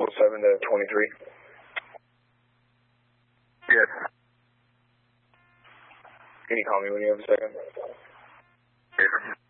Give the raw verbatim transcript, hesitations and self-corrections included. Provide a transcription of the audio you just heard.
seven to twenty-three. Yes. Can you call me when you have a second? Yes.